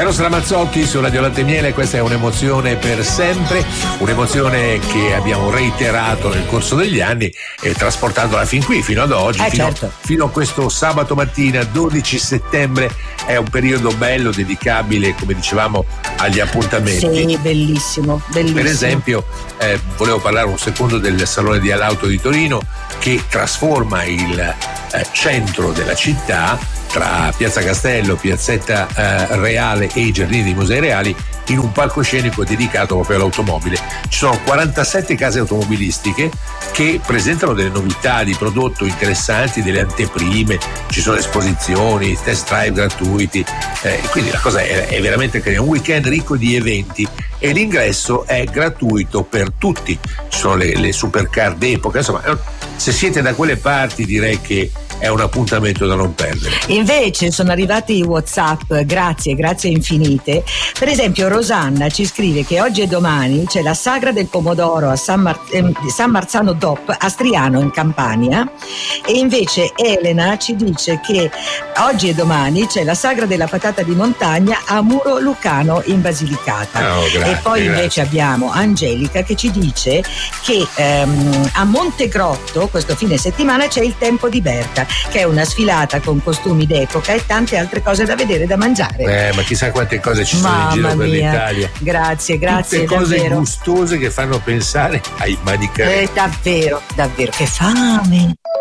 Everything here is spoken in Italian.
Eros Ramazzotti su Radio Latte e Miele, questa è un'emozione per sempre, un'emozione che abbiamo reiterato nel corso degli anni e trasportandola fin qui, fino ad oggi, fino a questo sabato mattina 12 settembre. È un periodo bello, dedicabile, come dicevamo, agli appuntamenti. Sì, bellissimo, bellissimo. Per esempio, volevo parlare un secondo del Salone di All'Auto di Torino, che trasforma il centro della città, tra Piazza Castello, Piazzetta Reale e i Giardini dei Musei Reali, in un palcoscenico dedicato proprio all'automobile. Ci sono 47 case automobilistiche che presentano delle novità di prodotto interessanti, delle anteprime, ci sono esposizioni, test drive gratuiti, quindi la cosa è veramente carina, un weekend ricco di eventi e l'ingresso è gratuito per tutti. Ci sono le supercar d'epoca, insomma, se siete da quelle parti direi che è un appuntamento da non perdere. Invece sono arrivati i WhatsApp, grazie infinite. Per esempio Rosanna ci scrive che oggi e domani c'è la sagra del pomodoro a San Marzano DOP a Striano in Campania, e invece Elena ci dice che oggi e domani c'è la sagra della patata di montagna a Muro Lucano in Basilicata. E poi invece abbiamo Angelica che ci dice che a Montegrotto questo fine settimana c'è il Tempo di Berta, che è una sfilata con costumi d'epoca e tante altre cose da vedere e da mangiare. Ma chissà quante cose ci sono in giro per l'Italia. Grazie, tutte cose davvero gustose che fanno pensare ai manicari. Davvero, che fame.